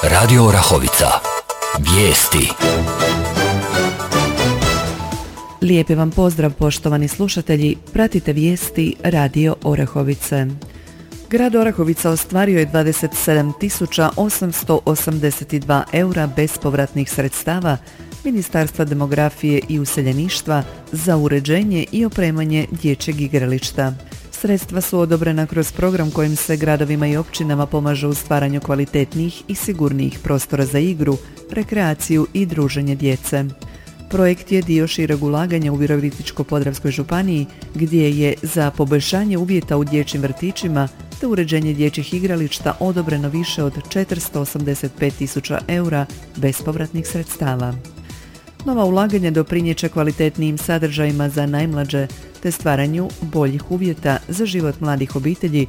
Radio Orahovica. Vijesti. Lijepi vam pozdrav, poštovani slušatelji. Pratite vijesti Radio Orahovice. Grad Orahovica ostvario je 27.882 eura bespovratnih sredstava Ministarstva demografije i useljeništva za uređenje i opremanje dječjeg igrališta. Sredstva su odobrena kroz program kojim se gradovima i općinama pomaže u stvaranju kvalitetnijih i sigurnijih prostora za igru, rekreaciju i druženje djece. Projekt je dio šireg ulaganja u Virovitičko-podravskoj županiji, gdje je za poboljšanje uvjeta u dječjim vrtićima te uređenje dječjih igrališta odobreno više od 485.000 eura bespovratnih sredstava. Nova ulaganja doprinijet će kvalitetnijim sadržajima za najmlađe te stvaranju boljih uvjeta za život mladih obitelji